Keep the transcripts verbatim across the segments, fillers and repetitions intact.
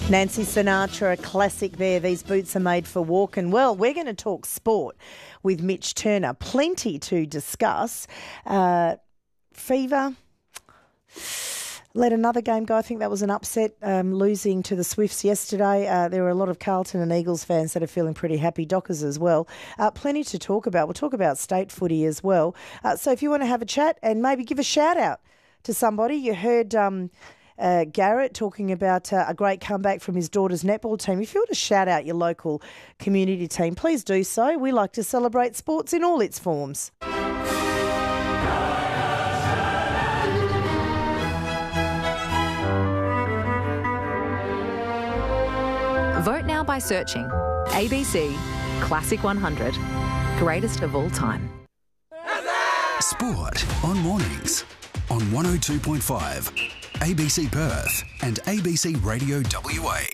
Nancy Sinatra, a classic there. These boots are made for walking. Well, we're going to talk sport with Mitch Turner. Plenty to discuss. Uh, fever. Let another game go. I think that was an upset, um, losing to the Swifts yesterday. Uh, there were a lot of Carlton and Eagles fans that are feeling pretty happy. Dockers as well. Uh, plenty to talk about. We'll talk about state footy as well. Uh, so if you want to have a chat and maybe give a shout out to somebody, you heard um, uh, Garrett talking about uh, a great comeback from his daughter's netball team. If you want to shout out your local community team, please do so. We like to celebrate sports in all its forms. Vote now by searching A B C Classic one hundred, greatest of all time. Sport on mornings on one oh two point five, A B C Perth and A B C Radio W A.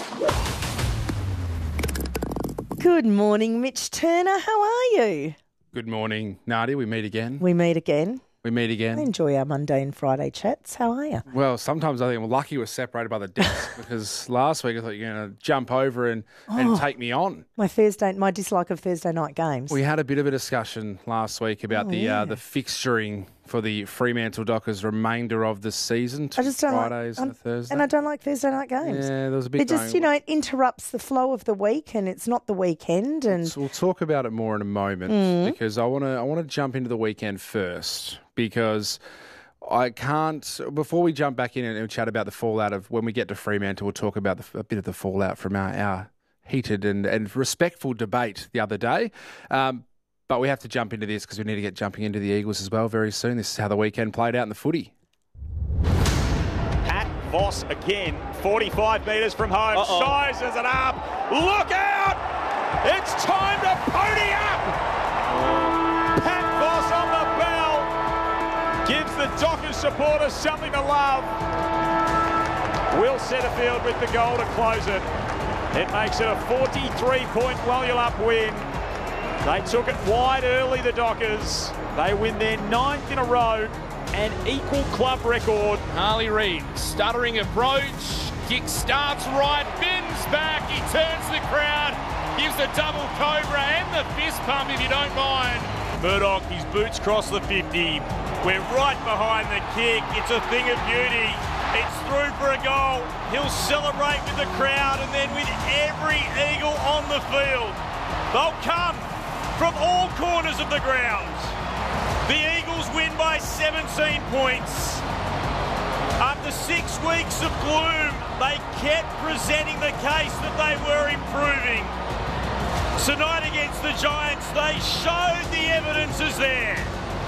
Good morning, Mitch Turner. How are you? Good morning, Nadia. We meet again. We meet again. We meet again. I enjoy our Monday and Friday chats. How are you? Well, sometimes I think we're lucky we're separated by the desk because last week I thought you were going to jump over and, oh, and take me on. My Thursday, my dislike of Thursday night games. We had a bit of a discussion last week about oh, the yeah. uh, the fixturing for the Fremantle Dockers remainder of the season. I just don't Fridays like, and Thursdays. And I don't like Thursday night games. Yeah, there was a bit. It just, you know, it interrupts the flow of the week, and it's not the weekend. And so we'll talk about it more in a moment mm. because I want to I want to jump into the weekend first. Because I can't, before we jump back in and chat about the fallout of when we get to Fremantle, we'll talk about the, a bit of the fallout from our, our heated and, and respectful debate the other day. Um, but we have to jump into this because we need to get jumping into the Eagles as well very soon. This is how the weekend played out in the footy. Pat Voss again, forty-five metres from home, Uh-oh. sizes it up. Look out! It's time to pony up! Pat Voss on the gives the Dockers supporters something to love. Will Setterfield with the goal to close it. It makes it a forty-three point Wallyalup win. They took it wide early, the Dockers. They win their ninth in a row and equal club record. Harley Reid, stuttering approach. Kick starts right, bends back. He turns the crowd, gives the double cobra and the fist pump if you don't mind. Murdoch, his boots cross the fifty. We're right behind the kick. It's a thing of beauty. It's through for a goal. He'll celebrate with the crowd and then with every Eagle on the field. They'll come from all corners of the ground. The Eagles win by seventeen points. After six weeks of gloom, they kept presenting the case that they were improving. Tonight against the Giants, they showed the evidence is there.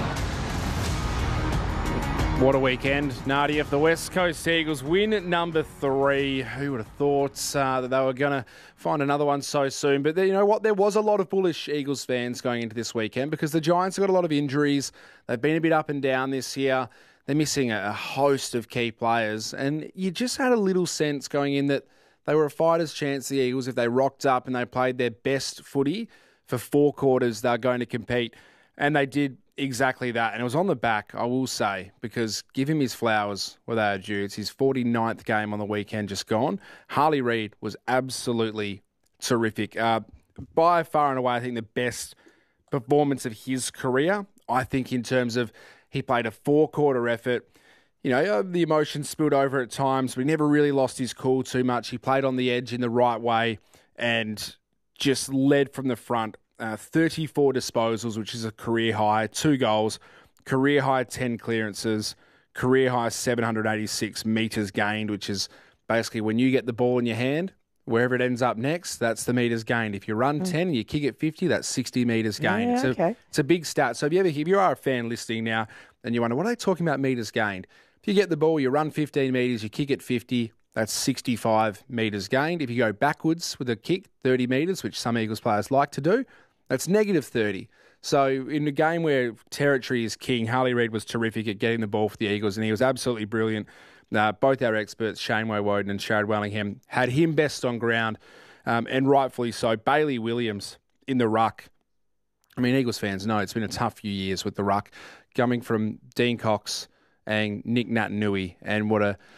What a weekend, Nadia. If the West Coast Eagles win at number three, who would have thought uh, that they were going to find another one so soon? But you know what? There was a lot of bullish Eagles fans going into this weekend because the Giants have got a lot of injuries. They've been a bit up and down this year. They're missing a host of key players. And you just had a little sense going in that they were a fighter's chance, the Eagles, if they rocked up and they played their best footy for four quarters, they're going to compete. And they did exactly that. And it was on the back, I will say, because give him his flowers where they are due. It's his forty-ninth game on the weekend just gone. Harley Reid was absolutely terrific. Uh, by far and away, I think the best performance of his career. I think in terms of he played a four-quarter effort. You know, the emotions spilled over at times, but he never really lost his cool too much. He played on the edge in the right way and just led from the front. Uh, thirty-four disposals, which is a career high, two goals, career high ten clearances, career high seven hundred eighty-six metres gained, which is basically when you get the ball in your hand, wherever it ends up next, that's the metres gained. If you run mm. ten and you kick it fifty, that's sixty metres gained. Yeah, it's, a, okay. it's a big stat. So if you, ever, if you are a fan listening now and you wonder, what are they talking about metres gained? If you get the ball, you run fifteen metres, you kick it fifty, that's sixty-five metres gained. If you go backwards with a kick, thirty metres, which some Eagles players like to do, that's negative thirty. So in a game where territory is king, Harley Reid was terrific at getting the ball for the Eagles, and he was absolutely brilliant. Uh, both our experts, Shane Woden and Sharad Wellingham, had him best on ground, um, and rightfully so. Bailey Williams in the ruck. I mean, Eagles fans know it's been a tough few years with the ruck, coming from Dean Cox and Nick Natanui, and what a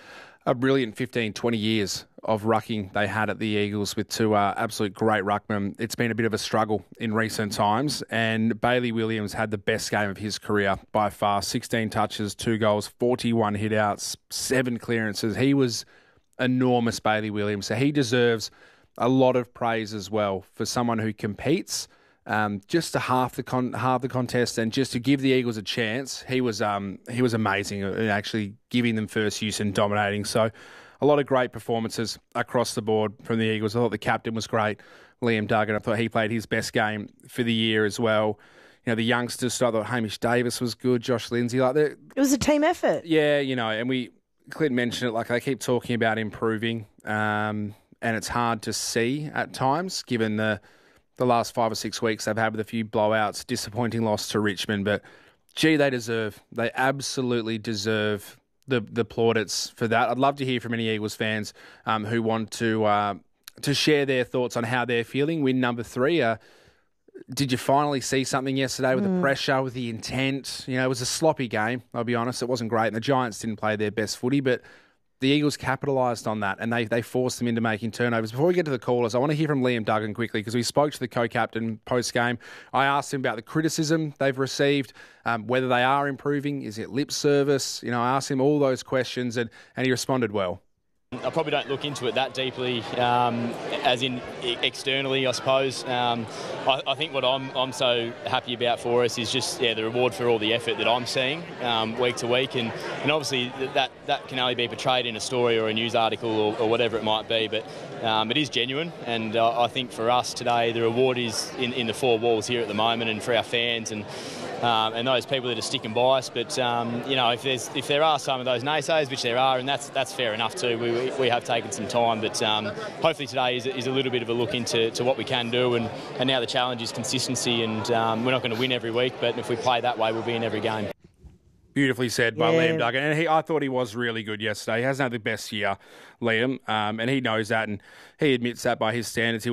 a brilliant fifteen, twenty years of rucking they had at the Eagles with two uh, absolute great ruckmen. It's been a bit of a struggle in recent times, and Bailey Williams had the best game of his career by far. sixteen touches, two goals, forty-one hit-outs, seven clearances. He was enormous, Bailey Williams. So he deserves a lot of praise as well for someone who competes um, just to half the con- half the contest, and just to give the Eagles a chance. He was um, he was amazing at actually giving them first use and dominating. So a lot of great performances across the board from the Eagles. I thought the captain was great, Liam Duggan. I thought he played his best game for the year as well. You know, the youngsters, I thought Hamish Davis was good, Josh Lindsay. Like it was a team effort. Yeah, you know, and we Clint mentioned it. Like they keep talking about improving, um, and it's hard to see at times given the the last five or six weeks they've had with a few blowouts, disappointing loss to Richmond. But gee, they deserve, they absolutely deserve the the plaudits for that. I'd love to hear from any Eagles fans um, who want to uh, to share their thoughts on how they're feeling. Win number three. Uh, did you finally see something yesterday with mm. the pressure, with the intent? You know, it was a sloppy game, I'll be honest. It wasn't great, and the Giants didn't play their best footy, but the Eagles capitalised on that, and they they forced them into making turnovers. Before we get to the callers, I want to hear from Liam Duggan quickly, because we spoke to the co-captain post-game. I asked him about the criticism they've received, um, whether they are improving, is it lip service? You know, I asked him all those questions, and, and he responded well. I probably don't look into it that deeply, um, as in externally, I suppose. Um, I, I think what I'm I'm so happy about for us is just yeah the reward for all the effort that I'm seeing um, week to week, and, and obviously that that can only be portrayed in a story or a news article or, or whatever it might be, but um, it is genuine, and uh, I think for us today the reward is in, in the four walls here at the moment, and for our fans and. Um, and those people that are sticking by us, but um, you know, if there's if there are some of those naysayers, which there are, and that's that's fair enough too. We we, we have taken some time, but um, hopefully today is, is a little bit of a look into to what we can do, and, and now the challenge is consistency, and um, we're not going to win every week, but if we play that way, we'll be in every game. Beautifully said by yeah. Liam Duggan, and he, I thought he was really good yesterday. He hasn't had the best year, Liam, um, and he knows that, and he admits that by his standards. He